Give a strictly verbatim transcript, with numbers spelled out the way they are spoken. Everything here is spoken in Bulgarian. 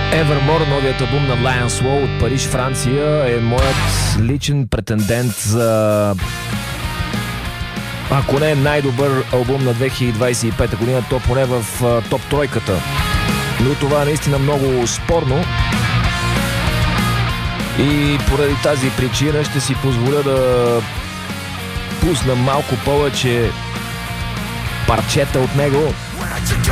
Evermore, новият албум на Lion Slow от Париж, Франция, е моят личен претендент за, ако не най-добър албум на две хиляди двадесет и пета година, то поне в топ тройката. Но това е наистина много спорно и поради тази причина ще си позволя да пусна малко повече парчета от него.